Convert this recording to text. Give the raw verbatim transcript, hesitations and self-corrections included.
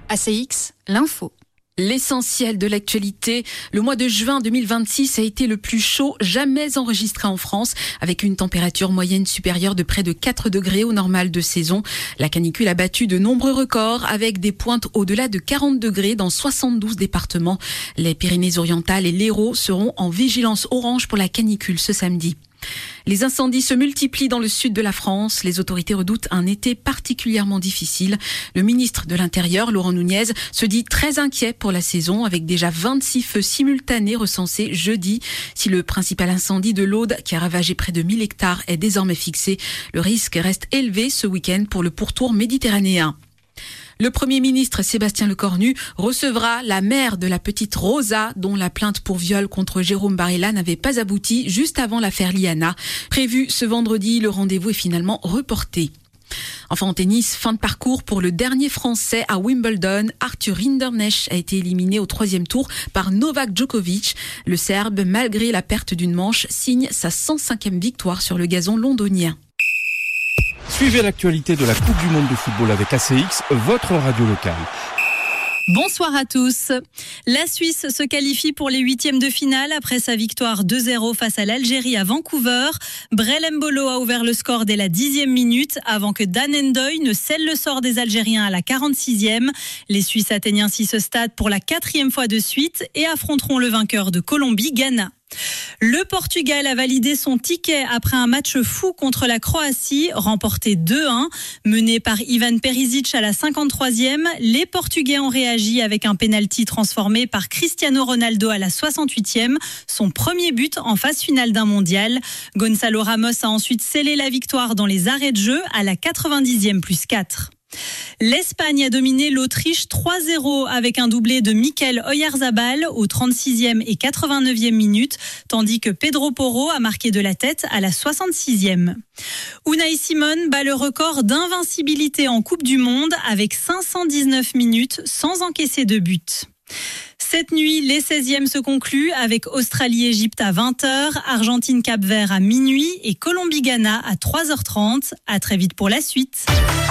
A C X, l'info. L'essentiel de l'actualité, le mois de juin deux mille vingt-six a été le plus chaud jamais enregistré en France, avec une température moyenne supérieure de près de quatre degrés au normal de saison. La canicule a battu de nombreux records, avec des pointes au-delà de quarante degrés dans soixante-douze départements. Les Pyrénées-Orientales et l'Hérault seront en vigilance orange pour la canicule ce samedi. Les incendies se multiplient dans le sud de la France. Les autorités redoutent un été particulièrement difficile. Le ministre de l'Intérieur, Laurent Nunez, se dit très inquiet pour la saison, avec déjà vingt-six feux simultanés recensés jeudi. Si le principal incendie de l'Aude, qui a ravagé près de mille hectares, est désormais fixé, le risque reste élevé ce week-end pour le pourtour méditerranéen. Le Premier ministre Sébastien Lecornu recevra la mère de la petite Rosa, dont la plainte pour viol contre Jérôme Barilla n'avait pas abouti juste avant l'affaire Liana. Prévu ce vendredi, le rendez-vous est finalement reporté. Enfin en tennis, fin de parcours pour le dernier Français à Wimbledon. Arthur Rinderknecht a été éliminé au troisième tour par Novak Djokovic. Le Serbe, malgré la perte d'une manche, signe sa cent cinquième victoire sur le gazon londonien. Suivez l'actualité de la Coupe du Monde de football avec A C X, votre radio locale. Bonsoir à tous. La Suisse se qualifie pour les huitièmes de finale après sa victoire deux zéro face à l'Algérie à Vancouver. Brel Mbolo a ouvert le score dès la dixième minute avant que Dan Ndoye ne scelle le sort des Algériens à la quarante-sixième. Les Suisses atteignent ainsi ce stade pour la quatrième fois de suite et affronteront le vainqueur de Colombie, Ghana. Le Portugal a validé son ticket après un match fou contre la Croatie, remporté deux un. Mené par Ivan Perisic à la cinquante-troisième, les Portugais ont réagi avec un pénalty transformé par Cristiano Ronaldo à la soixante-huitième, son premier but en phase finale d'un mondial. Gonçalo Ramos a ensuite scellé la victoire dans les arrêts de jeu à la quatre-vingt-dixième plus quatre. L'Espagne a dominé l'Autriche trois zéro avec un doublé de Mikel Oyarzabal aux trente-sixième et quatre-vingt-neuvième minutes, tandis que Pedro Porro a marqué de la tête à la soixante-sixième. Unai Simon bat le record d'invincibilité en Coupe du Monde avec cinq cent dix-neuf minutes sans encaisser de but. Cette nuit, les seizièmes se concluent avec Australie-Égypte à vingt heures, Argentine-Cap-Vert à minuit et Colombie-Ghana à trois heures trente. À très vite pour la suite.